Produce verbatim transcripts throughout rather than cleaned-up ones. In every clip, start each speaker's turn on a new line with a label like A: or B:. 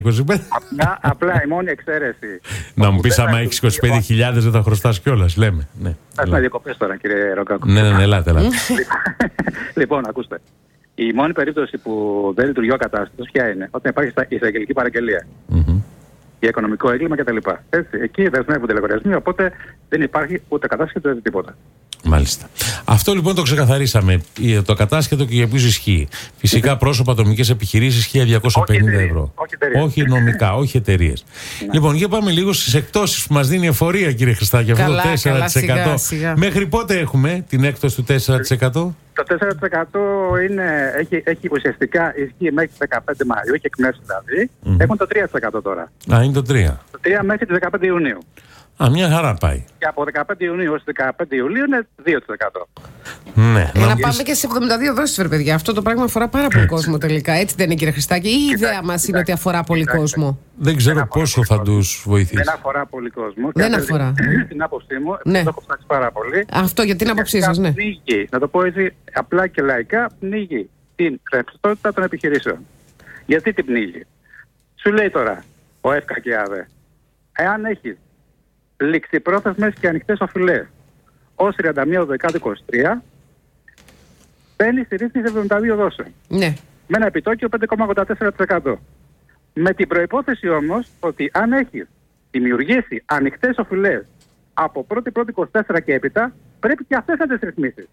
A: είκοσι πέντε.
B: Απλά, απλά η μόνη εξαίρεση.
A: Να μου πεις, άμα έχεις είκοσι πέντε χιλιάδες δεν θα χρωστάς κιόλας, λέμε. Ναι.
B: Θα να διακοπές τώρα, κύριε Ροκάκο.
A: Ναι, ναι, ναι, ελάτε, ελάτε.
B: Λοιπόν, ακούστε. Η μόνη περίπτωση που δεν λειτουργεί ο κατάστατος ποια είναι? Όταν υπάρχει η εισαγγελική παραγγελία.
A: Mm-hmm.
B: Για οικονομικό έγκλημα κτλ. Εκεί δεσμεύονται λογαριασμοί, οπότε δεν υπάρχει ούτε κατάσχετο ούτε τίποτα.
A: Μάλιστα. Αυτό λοιπόν το ξεκαθαρίσαμε. Το κατάσχετο και για ποιους ισχύει. Φυσικά πρόσωπα, ατομικές επιχειρήσεις χίλια διακόσια πενήντα ευρώ.
B: Όχι,
A: όχι νομικά, όχι εταιρείες. Ναι. Λοιπόν, για πάμε λίγο στις εκπτώσεις που μας δίνει η εφορία, κύριε Χριστάκη. Αυτό το τέσσερα τοις εκατό. Καλά, σιγά, σιγά. Μέχρι πότε έχουμε την έκπτωση του τέσσερα τοις εκατό?
B: Το τέσσερα τοις εκατό είναι, έχει, έχει ουσιαστικά ισχύει μέχρι τις δεκαπέντε Μαΐου, έχει εκ μέρους δηλαδή. Mm-hmm. Έχουν το τρία τοις εκατό τώρα.
A: Α, είναι το τρία.
B: Το τρία μέχρι τις δεκαπέντε Ιουνίου.
A: Α, μια χαρά πάει.
B: Και από δεκαπέντε Ιουνίου ως δεκαπέντε Ιουλίου είναι δύο τοις εκατό.
A: Ναι.
C: Ε, να πάμε και στις εβδομήντα δύο δόσεις, βρε παιδιά. Αυτό το πράγμα αφορά πάρα πολύ κόσμο τελικά. Έτσι δεν είναι, κύριε Χριστάκη? Ή η ιδέα μας είναι ότι αφορά πολύ κόσμο?
A: Δεν ξέρω πόσο θα τους βοηθήσει.
B: Δεν αφορά πολύ κόσμο.
C: Δεν αφορά.
B: Την άποψή μου,
C: ναι.
B: το έχω ψάξει πάρα πολύ.
C: Αυτό για την άποψή σας, ναι.
B: Πνίγει, να το πω έτσι απλά και λαϊκά, πνίγει την ρευστότητα των επιχειρήσεων. Γιατί την πνίγει? Σου λέει τώρα ο ΕΦΚΑ και ΑΔΕ, εάν έχει ληξιπρόθεσμες και ανοιχτές οφειλές ως τριάντα μία Δεκάτου είκοσι τρία, μπαίνει στη ρύθμιση εβδομήντα δύο δόσεων. Ναι. Με ένα επιτόκιο πέντε κόμμα ογδόντα τέσσερα τοις εκατό. Με την προϋπόθεση όμως ότι αν έχει δημιουργήσει ανοιχτές οφειλές από πρώτη πρώτη είκοσι τέσσερα και έπειτα, πρέπει και αυτές να τις ρυθμίσεις.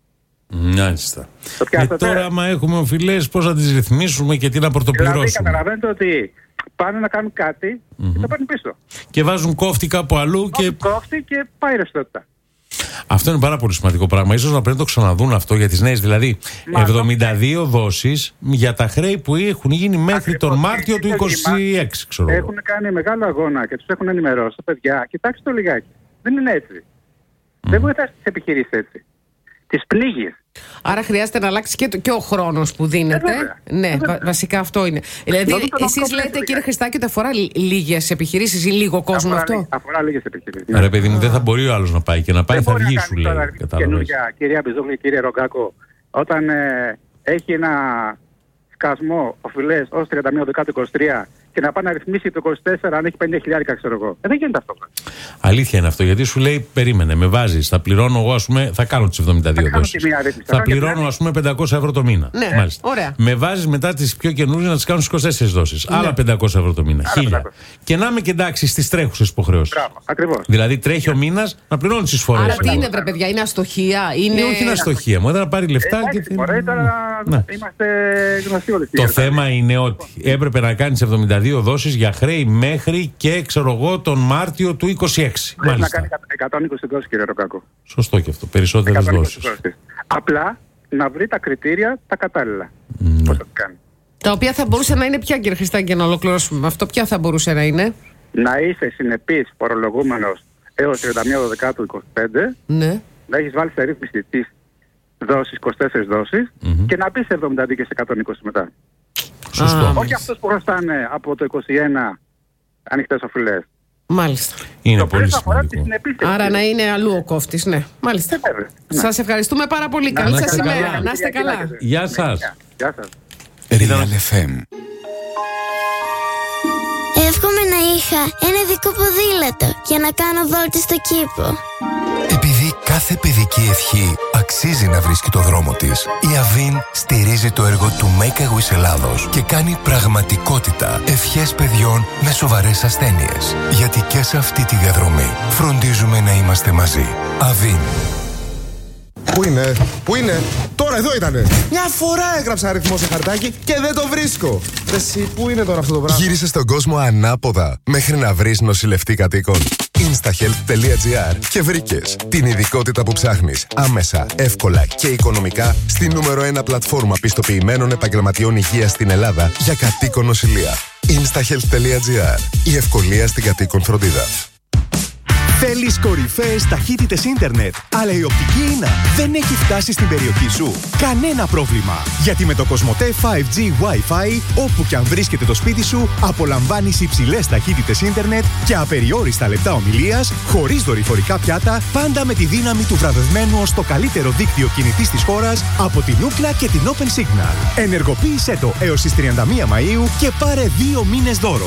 A: Μάλιστα. Και τώρα, άμα έχουμε οφειλές, πώς να τις ρυθμίσουμε και τι να πρωτοπληρώσουμε?
B: Δηλαδή, καταλαβαίνετε ότι πάνε να κάνουν κάτι mm-hmm. και το παίρνουν πίσω.
A: Και βάζουν κόφτη κάπου αλλού.
B: Και... Κόφτη και πάει ρευστότητα.
A: Αυτό είναι πάρα πολύ σημαντικό πράγμα. Ίσως να πρέπει να το ξαναδούν αυτό για τις νέες. Δηλαδή, Μα εβδομήντα δύο αυτό... δόσεις για τα χρέη που έχουν γίνει μέχρι Ακριβώς. τον Μάρτιο του είκοσι έξι, ξέρω εγώ.
B: Έχουν κάνει μεγάλο αγώνα και τους έχουν ενημερώσει. Παιδιά, κοιτάξτε το λιγάκι. Δεν είναι έτσι. Mm. Δεν βοηθάς τις επιχειρήσεις έτσι. Τις πνίγεις.
C: Άρα χρειάζεται να αλλάξει και, το, και ο χρόνος που δίνεται. Ε, ναι, βα, βασικά αυτό είναι. Δηλαδή, εσείς λέτε, κύριε Χριστάκη, ότι αφορά λίγες επιχειρήσεις ή λίγο κόσμο
B: αφορά,
C: αυτό?
B: Αφορά λίγες επιχειρήσεις.
A: Ναι. Ρε παιδί μου, δεν θα μπορεί ο άλλος να πάει και να πάει,
B: δεν
A: θα βγει, σου λέει.
B: Καινούργια, κυρία Μπιζόγλη, κύριε Ρογκάκο, όταν ε, έχει ένα σκασμό οφειλές ως τριάντα μία Δεκάτου είκοσι τρία και να πάει να ρυθμίσει το είκοσι τέσσερα αν έχει πενήντα χιλιάρικα, ξέρω εγώ. Ε, δεν γίνεται αυτό.
A: Αλήθεια είναι αυτό, γιατί σου λέει, περίμενε, με βάζεις, θα πληρώνω εγώ, ας πούμε, θα κάνω τις εβδομήντα δύο δόσεις. Θα, θα πληρώνω, ας πούμε, πεντακόσια ευρώ το μήνα.
C: Ναι, μάλιστα. Ωραία.
A: Με βάζεις μετά τις πιο καινούριες να τις κάνω στις είκοσι τέσσερις δόσεις. Ναι. Άλλα πεντακόσια ευρώ το μήνα. χίλια. Και να είμαι και εντάξει στις τρέχουσες υποχρεώσεις.
B: Ακριβώς.
A: Δηλαδή τρέχει ο μήνας να πληρώνει τις φορές.
C: Άρα τι είναι, βρε παιδιά, είναι αστοχία? Είναι...
A: Όχι, είναι αστοχία. Μου έδωνα να πάρει λεφτά και. Το θέμα είναι ότι έπρεπε να κάνεις εβδομήντα δύο δόσεις για χρέη μέχρι και, ξέρω εγώ, τον Μάρτιο του είκοσι έξι.
B: Πρέπει να κάνει εκατόν είκοσι δόσεις, κύριε Ροκάκο.
A: Σωστό και αυτό. Περισσότερες δόσεις.
B: Απλά να βρει τα κριτήρια τα κατάλληλα.
A: Mm.
B: Πώς θα το κάνει.
C: Τα οποία θα μπορούσε να είναι ποια, κύριε Χριστάκη, για να ολοκληρώσουμε αυτό? Ποια θα μπορούσε να είναι?
B: Να είσαι συνεπής φορολογούμενος έως τριάντα μία Δεκάτου είκοσι πέντε.
C: Ναι.
B: Να έχεις βάλει σε ρύθμιση τις δόσεις, είκοσι τέσσερις δόσεις mm-hmm. και να μπεις σε εβδομήντα δύο και σε εκατόν είκοσι μετά.
A: Σωστό.
B: Όχι αυτός που χρωστάνε από το είκοσι ένα ανοιχτές οφειλές.
C: Μάλιστα.
A: Είναι το πολύ σημαντικό.
C: Άρα να είναι αλλού ο κόφτης, ναι. Μάλιστα. Ναι. Σας ευχαριστούμε πάρα πολύ. Καλή σας ημέρα. Να είστε καλά.
A: Γεια σας.
B: Γεια σας.
D: Real εφ εμ.
E: Εύχομαι να είχα ένα δικό ποδήλατο για να κάνω βόλτες στο κήπο.
D: Επειδή κάθε παιδική ευχή αξίζει να βρίσκει το δρόμο της, η Αβίν στηρίζει το έργο του Make a Wish Ελλάδος και κάνει πραγματικότητα ευχές παιδιών με σοβαρές ασθένειες. Γιατί και σε αυτή τη διαδρομή φροντίζουμε να είμαστε μαζί. Αβίν.
F: Πού είναι, πού είναι, τώρα εδώ ήτανε. Μια φορά έγραψα αριθμό σε χαρτάκι και δεν το βρίσκω. Εσύ, πού είναι τώρα αυτό το πράγμα?
D: Γύρισε στον κόσμο ανάποδα μέχρι να βρεις νοσηλευτή κατοίκων. instahealth τελεία gr και βρήκες την ειδικότητα που ψάχνεις άμεσα, εύκολα και οικονομικά στη νούμερο ένα πλατφόρμα πιστοποιημένων επαγγελματιών υγείας στην Ελλάδα για κατοίκον νοσηλεία. instahealth τελεία gr. Η ευκολία στην κατοίκον φροντίδα.
G: Θέλεις κορυφαίες ταχύτητες ίντερνετ, αλλά η οπτική ίνα δεν έχει φτάσει στην περιοχή σου? Κανένα πρόβλημα, γιατί με το Κοσμοτέ φάιβ τζι Wi-Fi, όπου και αν βρίσκεται το σπίτι σου, απολαμβάνεις υψηλές ταχύτητες ίντερνετ και απεριόριστα λεπτά ομιλίας, χωρίς δορυφορικά πιάτα, πάντα με τη δύναμη του βραβευμένου ως το καλύτερο δίκτυο κινητής της χώρας από την Ookla και την Open Signal. Ενεργοποίησέ το έως τις τριάντα μία Μαΐου και πάρε δύο μήνες δώρο.